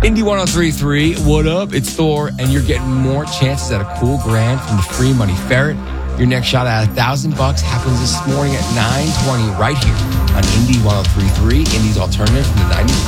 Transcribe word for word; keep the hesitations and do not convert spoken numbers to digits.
Indy ten thirty-three, what up? It's Thor, and you're getting more chances at a cool grand from the free money ferret. Your next shot at a thousand bucks happens this morning at nine twenty right here on Indy ten thirty-three, Indy's alternative from the nineties.